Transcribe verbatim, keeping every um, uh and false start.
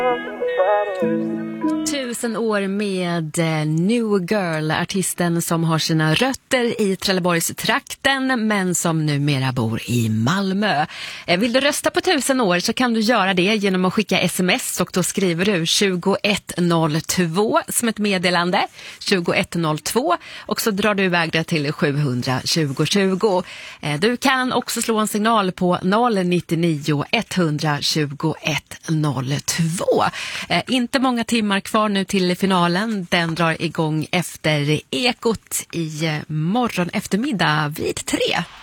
Tusen år med New Girl, artisten som har sina rötter i Trelleborgstrakten men som numera bor i Malmö. Vill du rösta på tusen år så kan du göra det genom att skicka sms, och då skriver du tjugoett noll två som ett meddelande, tjugoett noll två, och så drar du iväg det till sjuhundratjugo tjugo. Du kan också slå en signal på noll nio ett tjugoett noll två. Inte många timmar kvar nu till finalen. Den drar igång efter Ekot i morgon eftermiddag vid tre.